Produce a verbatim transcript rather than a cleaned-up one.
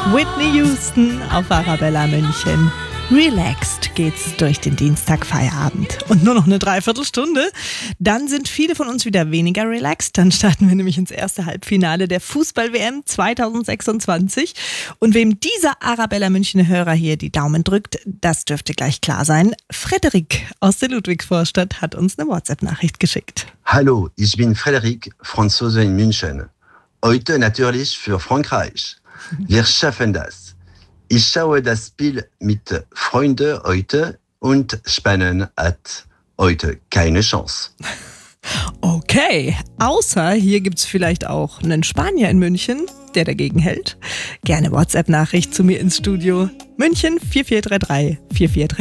Whitney Houston auf Arabella München. Relaxed geht's durch den Dienstagfeierabend. Und nur noch eine Dreiviertelstunde. Dann sind viele von uns wieder weniger relaxed. Dann starten wir nämlich ins erste Halbfinale der Fußball-W M zwanzig sechsundzwanzig. Und wem dieser Arabella München Hörer hier die Daumen drückt, das dürfte gleich klar sein. Frederik aus der Ludwigsvorstadt hat uns eine WhatsApp-Nachricht geschickt. Hallo, ich bin Frederik, Franzose in München. Heute natürlich für Frankreich. Wir schaffen das. Ich schaue das Spiel mit Freunden heute und Spanien hat heute keine Chance. Okay, außer hier gibt's vielleicht auch einen Spanier in München, der dagegen hält. Gerne WhatsApp-Nachricht zu mir ins Studio. München vier vier drei drei vier vier drei.